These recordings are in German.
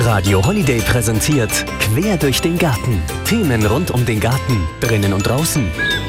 Radio Holiday präsentiert Quer durch den Garten. Themen rund um den Garten, drinnen und draußen.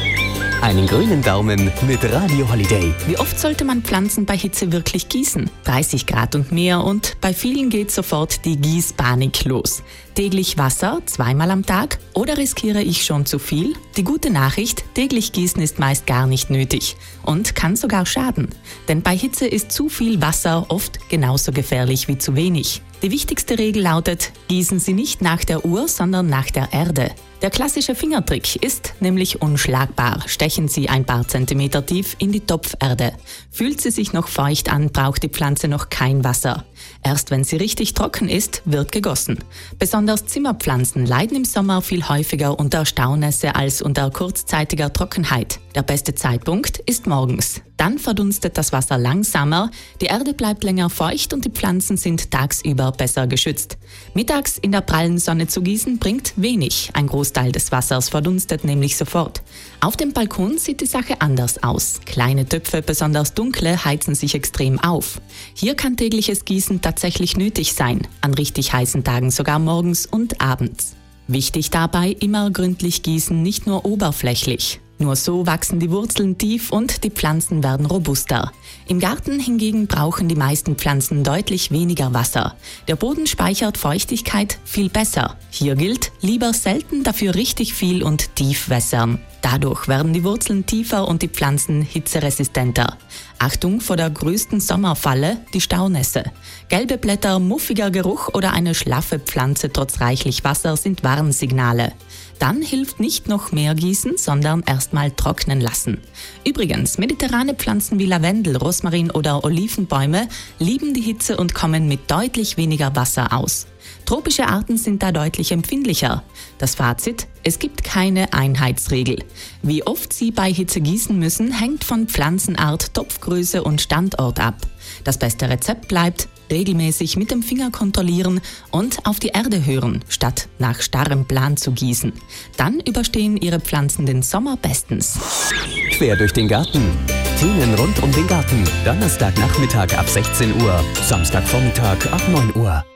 Einen grünen Daumen mit Radio Holiday. Wie oft sollte man Pflanzen bei Hitze wirklich gießen? 30 Grad und mehr, und bei vielen geht sofort die Gießpanik los. Täglich Wasser, 2-mal am Tag, oder riskiere ich schon zu viel? Die gute Nachricht: täglich gießen ist meist gar nicht nötig und kann sogar schaden. Denn bei Hitze ist zu viel Wasser oft genauso gefährlich wie zu wenig. Die wichtigste Regel lautet: gießen Sie nicht nach der Uhr, sondern nach der Erde. Der klassische Fingertrick ist nämlich unschlagbar. Stechen Sie ein paar Zentimeter tief in die Topferde. Fühlt sie sich noch feucht an, braucht die Pflanze noch kein Wasser. Erst wenn sie richtig trocken ist, wird gegossen. Besonders Zimmerpflanzen leiden im Sommer viel häufiger unter Staunässe als unter kurzzeitiger Trockenheit. Der beste Zeitpunkt ist morgens. Dann verdunstet das Wasser langsamer, die Erde bleibt länger feucht und die Pflanzen sind tagsüber besser geschützt. Mittags in der prallen Sonne zu gießen bringt wenig. Ein Großteil des Wassers verdunstet nämlich sofort. Auf dem Balkon sieht die Sache anders aus. Kleine Töpfe, besonders dunkle, heizen sich extrem auf. Hier kann tägliches Gießen tatsächlich nötig sein, an richtig heißen Tagen sogar morgens und abends. Wichtig dabei: immer gründlich gießen, nicht nur oberflächlich. Nur so wachsen die Wurzeln tief und die Pflanzen werden robuster. Im Garten hingegen brauchen die meisten Pflanzen deutlich weniger Wasser. Der Boden speichert Feuchtigkeit viel besser. Hier gilt: lieber selten, dafür richtig viel und tief wässern. Dadurch werden die Wurzeln tiefer und die Pflanzen hitzeresistenter. Achtung vor der größten Sommerfalle: die Staunässe. Gelbe Blätter, muffiger Geruch oder eine schlaffe Pflanze trotz reichlich Wasser sind Warnsignale. Dann hilft nicht noch mehr gießen, sondern erstmal trocknen lassen. Übrigens, mediterrane Pflanzen wie Lavendel, Rosmarin oder Olivenbäume lieben die Hitze und kommen mit deutlich weniger Wasser aus. Tropische Arten sind da deutlich empfindlicher. Das Fazit: es gibt keine Einheitsregel. Wie oft Sie bei Hitze gießen müssen, hängt von Pflanzenart, Topfgröße und Standort ab. Das beste Rezept bleibt: regelmäßig mit dem Finger kontrollieren und auf die Erde hören, statt nach starrem Plan zu gießen. Dann überstehen Ihre Pflanzen den Sommer bestens. Quer durch den Garten. Themen rund um den Garten. Donnerstagnachmittag ab 16 Uhr. Samstagvormittag ab 9 Uhr.